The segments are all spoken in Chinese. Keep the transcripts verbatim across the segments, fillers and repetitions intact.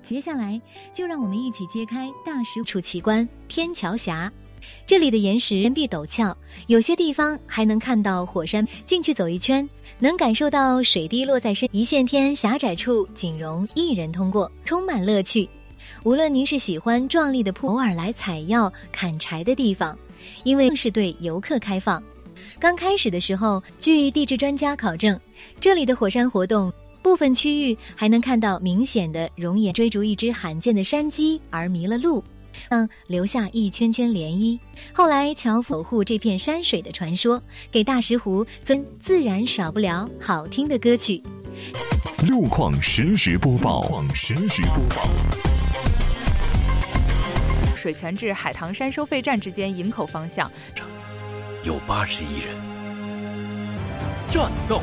接下来就让我们一起揭开大石处奇观天桥峡。这里的岩石岩壁陡峭，有些地方还能看到火山。进去走一圈，能感受到水滴落在身，一线天狭窄处仅容一人通过，充满乐趣。无论您是喜欢壮丽的瀑布，偶尔来采药砍柴的地方，因为是对游客开放。刚开始的时候，据地质专家考证，这里的火山活动部分区域还能看到明显的熔岩，追逐一只罕见的山鸡而迷了路，嗯，留下一圈圈涟漪。后来乔守护这片山水的传说，给大石湖增自然少不了好听的歌曲。 路况实时播报，路况实时播报。 水泉至海棠山收费站之间营口方向， 有八十亿人战斗，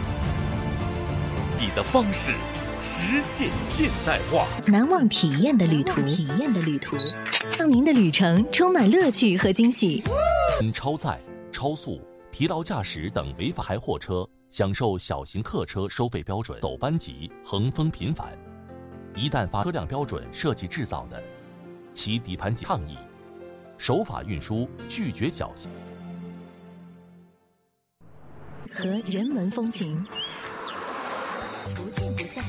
你的方式实现现代化， 难忘体验的旅途，体验的旅途，让您的旅程充满乐趣和惊喜。 因超载、超速、疲劳驾驶等违法开货车，享受小型客车收费标准陡班级、横风频繁。一旦发车辆标准设计制造的，其底盘及抗议，守法运输，拒绝侥幸。 和人文风情不见不散，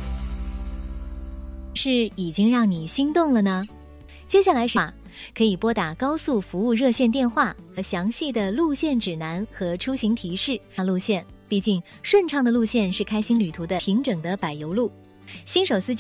是已经让你心动了呢？接下来是可以拨打高速服务热线电话和详细的路线指南和出行提示。路线，毕竟顺畅的路线是开心旅途的平整的柏油路。新手司机